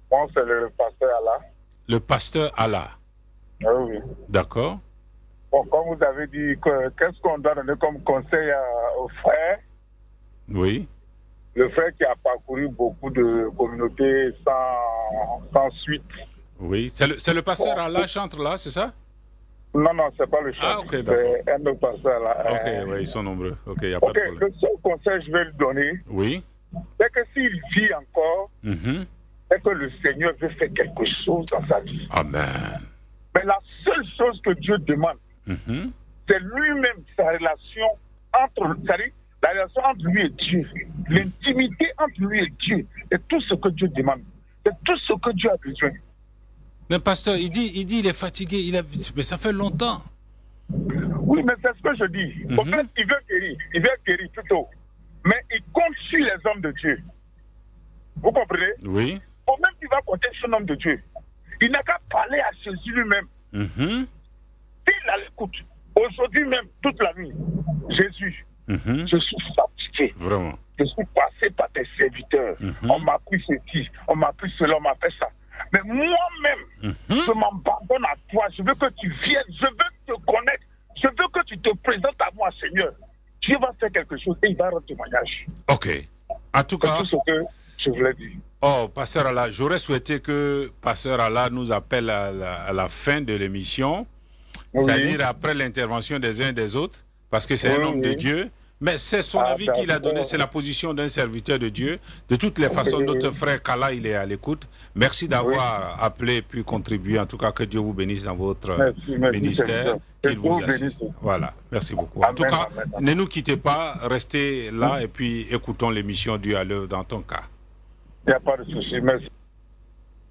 Bon, c'est le pasteur Allah. Le pasteur Allah. Oui, oui. D'accord. Bon, comme vous avez dit, qu'est-ce qu'on doit donner comme conseil aux frères? Oui. Le frère qui a parcouru beaucoup de communautés sans suite. Oui. C'est le pasteur Allah chantre là, c'est ça? Non, non, c'est pas le Ah, chef. ok, d'accord. C'est un autre pasteur là. Ok, oui, ils sont nombreux. Ok, il n'y a pas Ok, de problème. le seul conseil que je vais lui donner, Oui. c'est que s'il vit encore, Mhm. c'est que le Seigneur veut faire quelque chose dans sa vie. Amen. Mais la seule chose que Dieu demande, Mhm. c'est lui-même, sa relation c'est-à-dire la relation entre lui et Dieu, l'intimité entre lui et Dieu, c'est tout ce que Dieu demande. C'est tout ce que Dieu a besoin. Mais pasteur, il dit il est fatigué, mais ça fait longtemps. Oui, mais c'est ce que je dis. En fait, il veut guérir plutôt. Mais il compte sur les hommes de Dieu. Vous comprenez? Oui. Au même il va compter sur l'homme de Dieu. Il n'a qu'à parler à Jésus lui-même. Mhm. S'il a l'écoute, aujourd'hui même, toute la nuit, Jésus, je suis fatigué. Vraiment. Je suis passé par tes serviteurs. On m'a pris ceci, on m'a pris cela, on m'a fait ça. Mais moi-même, je m'abandonne à toi. Je veux que tu viennes. Je veux te connaître. Je veux que tu te présentes à moi, Seigneur. Dieu va faire quelque chose et il va rendre témoignage. Ok. En tout cas. C'est tout ce que je voulais dire. Oh, Pasteur Allah, j'aurais souhaité que Pasteur Allah nous appelle à la fin de l'émission, c'est-à-dire après l'intervention des uns et des autres, parce que c'est un homme de Dieu. Mais c'est son avis qu'il a donné, c'est la position d'un serviteur de Dieu. De toutes les façons, notre frère Kala, il est à l'écoute. Merci d'avoir appelé puis contribué. En tout cas, que Dieu vous bénisse dans votre ministère, qu'il vous assiste. Voilà, merci beaucoup. En tout cas, ne nous quittez pas, restez là et puis écoutons l'émission Dieu à l'heure dans ton cas. Il n'y a pas de souci, merci.